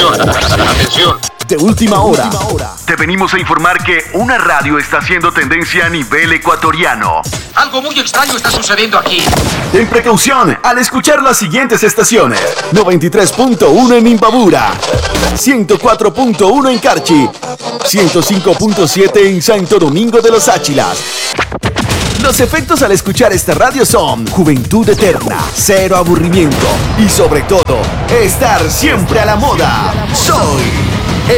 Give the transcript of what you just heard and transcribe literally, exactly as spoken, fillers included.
Atención, atención. De última hora. Te venimos a informar que una radio está haciendo tendencia a nivel ecuatoriano. Algo muy extraño está sucediendo aquí. Ten precaución al escuchar las siguientes estaciones: noventa y tres punto uno en Imbabura, ciento cuatro punto uno en Carchi, ciento cinco punto siete en Santo Domingo de los Áchilas. Los efectos al escuchar esta radio son juventud eterna, cero aburrimiento y sobre todo, estar siempre a la moda. Soy